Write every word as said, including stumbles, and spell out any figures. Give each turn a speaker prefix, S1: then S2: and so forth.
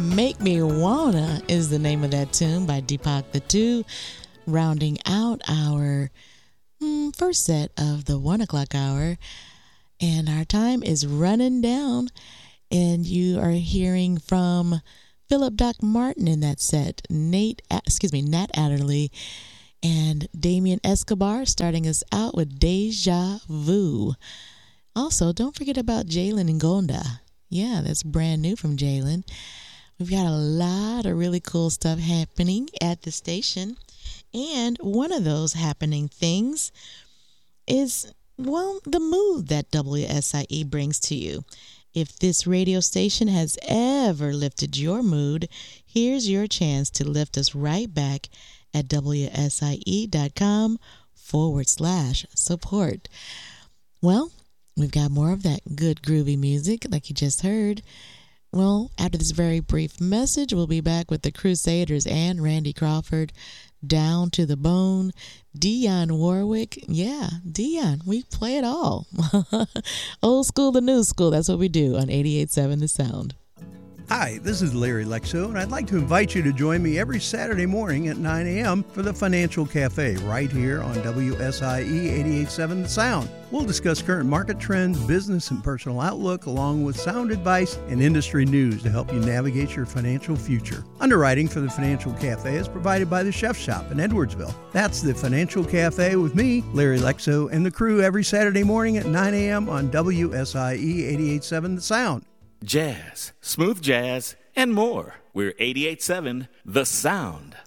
S1: Make Me Wanna is the name of that tune by Deepak the Two, rounding out our mm, first set of the one o'clock hour. And our time is running down, and you are hearing from Philip Doc Martin in that set, Nate, excuse me, Nat Adderley, and Damien Escobar starting us out with Deja Vu. Also, don't forget about Jalen Ngonda. Yeah, that's brand new from Jalen. We've got a lot of really cool stuff happening at the station. And one of those happening things is, well, the mood that W S I E brings to you. If this radio station has ever lifted your mood, here's your chance to lift us right back at WSIE.com forward slash support. Well, we've got more of that good groovy music like you just heard. Well, after this very brief message, we'll be back with the Crusaders and Randy Crawford, Down to the Bone, Dionne Warwick. Yeah, Dionne, we play it all. Old school to new school, that's what we do on eighty-eight point seven The Sound.
S2: Hi, this is Larry Lexo, and I'd like to invite you to join me every Saturday morning at nine a.m. for the Financial Cafe right here on W S I E eighty-eight point seven The Sound. We'll discuss current market trends, business and personal outlook, along with sound advice and industry news to help you navigate your financial future. Underwriting for the Financial Cafe is provided by the Chef Shop in Edwardsville. That's the Financial Cafe with me, Larry Lexo, and the crew every Saturday morning at nine a.m. on W S I E eighty-eight point seven The Sound.
S3: Jazz, smooth jazz, and more. We're eighty-eight point seven The Sound.